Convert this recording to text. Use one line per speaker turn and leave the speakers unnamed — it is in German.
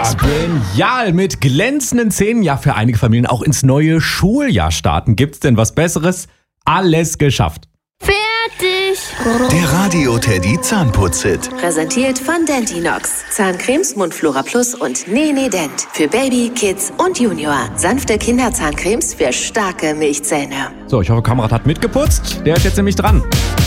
Genial, mit glänzenden Zähnen, ja für einige Familien auch ins neue Schuljahr starten. Gibt's denn was Besseres? Alles geschafft.
Fertig!
Der Radio Teddy Zahnputz-Hit.
Präsentiert von Dentinox. Zahncremes Mundflora Plus und Nene Dent. Für Baby, Kids und Junior. Sanfte Kinderzahncremes für starke Milchzähne.
So, ich hoffe, Kamerad hat mitgeputzt. Der ist jetzt nämlich dran.